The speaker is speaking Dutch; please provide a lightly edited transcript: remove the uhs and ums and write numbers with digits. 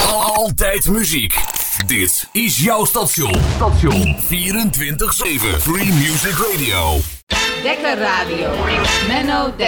Altijd muziek. Dit is jouw station. 24/7 Free Music Radio. Dekker Radio. Menno Dekker.